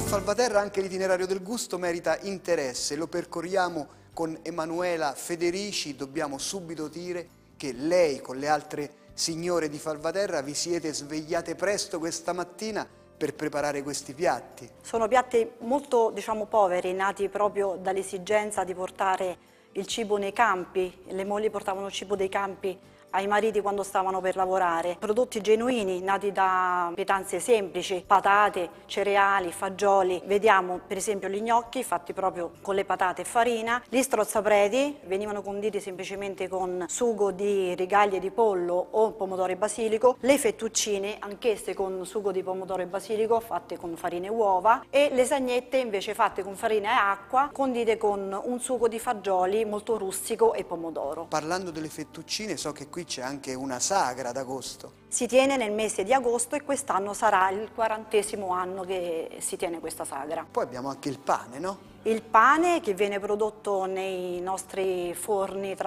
Falvaterra anche l'itinerario del gusto merita interesse, lo percorriamo con Emanuela Federici. Dobbiamo subito dire che lei con le altre signore di Falvaterra vi siete svegliate presto questa mattina per preparare questi piatti. Sono piatti molto, poveri, nati proprio dall'esigenza di portare il cibo nei campi. Le mogli portavano il cibo dei campi ai mariti quando stavano per lavorare. Prodotti genuini, nati da pietanze semplici, patate, cereali, fagioli. Vediamo per esempio gli gnocchi fatti proprio con le patate e farina. Gli strozzapreti venivano conditi semplicemente con sugo di rigaglie di pollo o pomodoro e basilico. Le fettuccine, anch'esse con sugo di pomodoro e basilico, fatte con farina e uova. E le sagnette invece fatte con farina e acqua, condite con un sugo di fagioli molto rustico e pomodoro. Parlando delle fettuccine, so che qui c'è anche una sagra ad agosto. Si tiene nel mese di agosto e quest'anno sarà il 40° anno che si tiene questa sagra. Poi abbiamo anche il pane, no? Il pane che viene prodotto nei nostri forni